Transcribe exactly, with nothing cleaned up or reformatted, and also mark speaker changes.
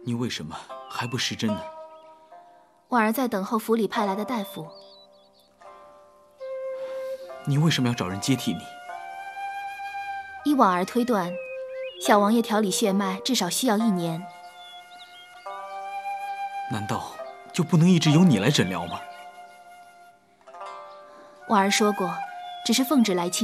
Speaker 1: 你为什么还不施针呢？
Speaker 2: 婉儿在等候府里派来的大夫。
Speaker 1: 你为什么要找人接替你？
Speaker 2: 依婉儿推断，小王爷调理血脉至少需要一年。
Speaker 1: 难道就不能一直由你来诊疗吗？
Speaker 2: 婉儿说过，只是奉旨来清。